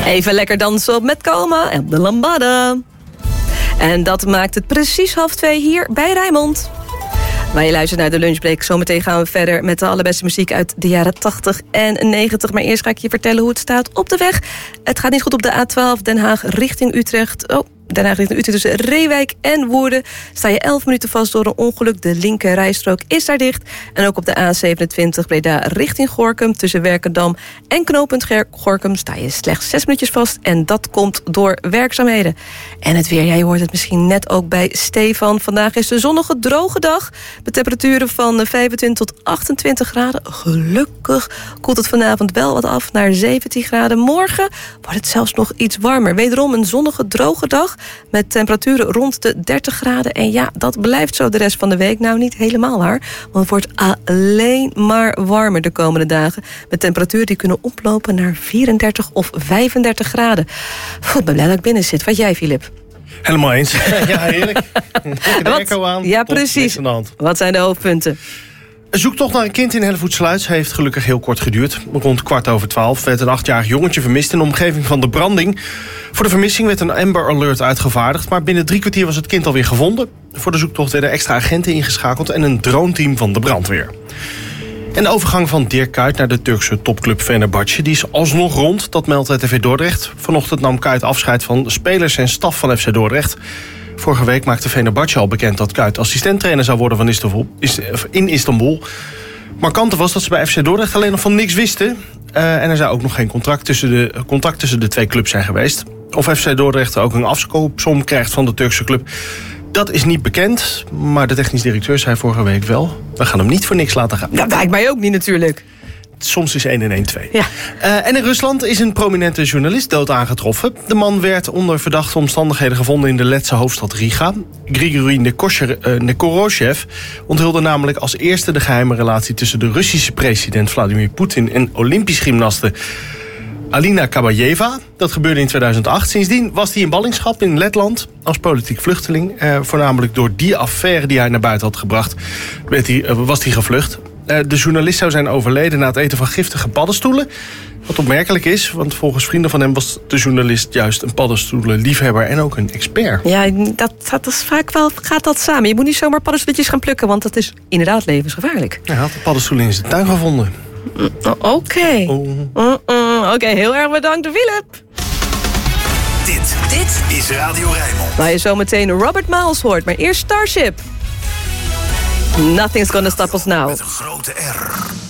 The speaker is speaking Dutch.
Even lekker dansen op met Coma en de lambada. En dat maakt het precies 1:30 hier bij Rijnmond. Waar je luistert naar de lunchbreak. Zometeen gaan we verder met de allerbeste muziek uit de jaren 80 en 90. Maar eerst ga ik je vertellen hoe het staat op de weg. Het gaat niet goed op de A12 Den Haag richting Utrecht. Den Haag richting Utrecht tussen Reewijk en Woerden. Sta je 11 minuten vast door een ongeluk. De linker rijstrook is daar dicht. En ook op de A27 Breda richting Gorinchem tussen Werkendam en knooppunt Gorinchem sta je slechts 6 minuutjes vast. En dat komt door werkzaamheden. En het weer, jij hoort het misschien net ook bij Stefan. Vandaag is de zonnige droge dag. Met temperaturen van 25 tot 28 graden. Gelukkig koelt het vanavond wel wat af naar 17 graden. Morgen wordt het zelfs nog iets warmer. Wederom een zonnige droge dag. Met temperaturen rond de 30 graden. En ja, dat blijft zo de rest van de week. Nou, niet helemaal waar. Want het wordt alleen maar warmer de komende dagen. Met temperaturen die kunnen oplopen naar 34 of 35 graden. Ik ben blij dat ik binnen zit. Wat jij, Filip? Helemaal eens. Ja, heerlijk. De echo aan. Ja, precies. Wat zijn de hoofdpunten? Een zoektocht naar een kind in Hellevoetsluis heeft gelukkig heel kort geduurd. Rond 11:15 werd een 8-jarig jongetje vermist in de omgeving van de branding. Voor de vermissing werd een Amber Alert uitgevaardigd, maar binnen 3 kwartier was het kind alweer gevonden. Voor de zoektocht werden extra agenten ingeschakeld en een droneteam van de brandweer. En de overgang van Dirk Kuyt naar de Turkse topclub Fenerbahçe die is alsnog rond, dat meldt RTV Dordrecht. Vanochtend nam Kuyt afscheid van de spelers en staf van FC Dordrecht. Vorige week maakte Fenerbahçe al bekend dat Kuyt assistenttrainer zou worden in Istanbul. Markante was dat ze bij FC Dordrecht alleen nog van niks wisten. En er zou ook nog geen contact tussen de twee clubs zijn geweest. Of FC Dordrecht ook een afkoopsom krijgt van de Turkse club, dat is niet bekend. Maar de technisch directeur zei vorige week wel, we gaan hem niet voor niks laten gaan. Dat lijkt mij ook niet natuurlijk. Soms is 1 en 1 2. Ja. En in Rusland is een prominente journalist dood aangetroffen. De man werd onder verdachte omstandigheden gevonden in de Letse hoofdstad Riga. Grigori Nekoroshev onthulde namelijk als eerste de geheime relatie tussen de Russische president Vladimir Poetin en Olympisch gymnaste Alina Kabayeva. Dat gebeurde in 2008. Sindsdien was hij in ballingschap in Letland als politiek vluchteling. Voornamelijk door die affaire die hij naar buiten had gebracht, was hij gevlucht. De journalist zou zijn overleden na het eten van giftige paddenstoelen. Wat opmerkelijk is, want volgens vrienden van hem was de journalist juist een paddenstoelenliefhebber en ook een expert. Ja, dat is vaak wel, gaat dat samen. Je moet niet zomaar paddenstoeltjes gaan plukken, want dat is inderdaad levensgevaarlijk. Hij had de paddenstoelen in zijn tuin gevonden. Oké. Oké, heel erg bedankt, Philip. Dit is Radio Rijnmond. Waar je zo meteen Robert Miles hoort, maar eerst Starship. Nothing's gonna stop us now. Met een grote R.